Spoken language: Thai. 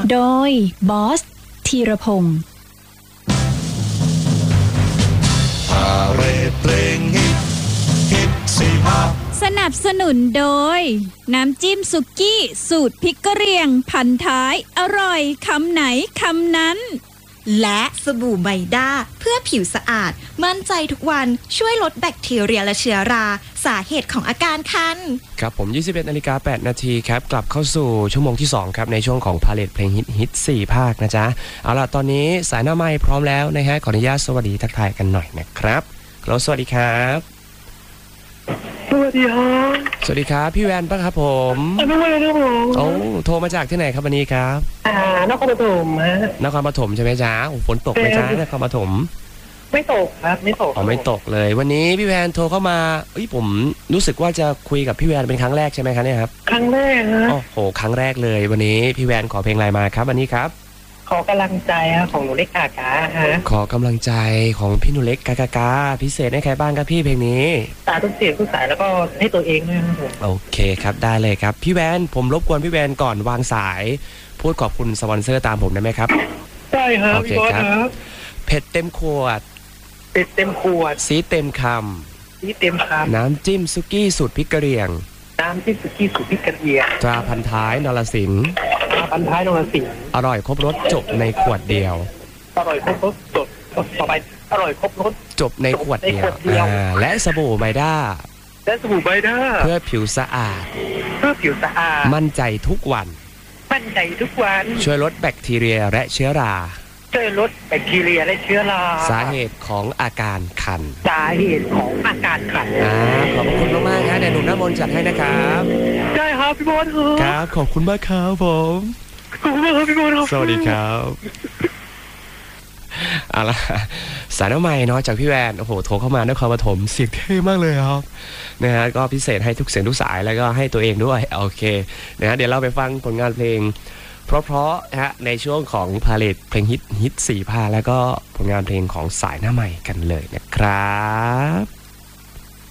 โดยบอสธีรพงศ์สนับสนุนโดยน้ำจิ้มสุกี้สูตรพริกกะเหรี่ยงพันท้ายอร่อยคำไหนคำนั้นและสบู่ไมด้าเพื่อผิวสะอาดมั่นใจทุกวันช่วยลดแบคทีเรียและเชื้อราสาเหตุของอาการคันครับผม 21:08 นาทีครับกลับเข้าสู่ชั่วโมงที่2ครับในช่วงของพาเลทเพลงฮิต4ภาคนะจ๊ะเอาล่ะตอนนี้สายหน้าไมค์พร้อมแล้วนะฮะขออนุญาตสวัสดีทักทายกันหน่อยนะครับสวัสดีครับสวัสดีครับสวัสดีครับพี่แวนป่ะครับผมพี่แวนครับผมโอ้โทรมาจากที่ไหนครับวันนี้ครับนครปฐมฮะนครปฐมใช่ไหมจ๊ะฝนตกไหมจ๊ะนครปฐมไม่ตกครับไม่ตกไม่ตกเลยวันนี้พี่แวนโทรเข้ามาผมรู้สึกว่าจะคุยกับพี่แวนเป็นครั้งแรกใช่ไหมครับเนี่ยครับครั้งแรกฮะโอ้โหครั้งแรกเลยวันนี้พี่แวนขอเพลงอะไรมาครับวันนี้ครับขอกำลังใจของหนูเล็กกากาฮะขอกำลังใจของพี่หนูเล็กกาพิเศษให้ใครบ้างครับพี่เพลงนี้ตาทุกเสียงทุกสายแล้วก็ให้ตัวเองด้วยครับผมโอเคครับได้เลยครับพี่แวนผมรบกวนพี่แวนก่อนวางสายพูดขอบคุณสปอนเซอร์ตามผมได้ไหมครับได้ครับโอเคครับเผ็ดเต็มขวดเผ็ดเต็มขวดสีเต็มคำน้ำจิ้มซุกี้สูตรพริกกะเหรี่ยงน้ำจิ้มซุกี้สูตรพริกกะเหรี่ยงตราพันท้ายนรสิงห์พันท้ายนรสิงห์อร่อยครบรสจบในขวดเดียวอร่อยครบรสจบต่อไปอร่อยครบรสจบในขวดเดียวและสบู่ไมด้าเพื่อผิวสะอาดมั่นใจทุกวันช่วยลดแบคทีเรียและเชื้อราสาเหตุของอาการคันขอบคุณมากๆนะเดี๋ยวหนุ่มน้ำมนต์จัดให้นะครับได้ครับพี่บอลครับขอบคุณมากครับผมขอบคุณมากครับพี่บอลสวัสดีครับเอาล่ะสายน้ำใหม่เนาะจากพี่แวนโอ้โหโทรเข้ามานครปฐมเสียงเท่มากเลยครับนะฮะก็พิเศษให้ทุกเสียงทุกสายแล้วก็ให้ตัวเองด้วยโอเคนะฮะเดี๋ยวเราไปฟังผลงานเพลงเพราะๆฮะในช่วงของพาเลทเพลงฮิต4ภาคแล้วก็ผลงานเพลงของสายหน้าใหม่กันเลยนะครับ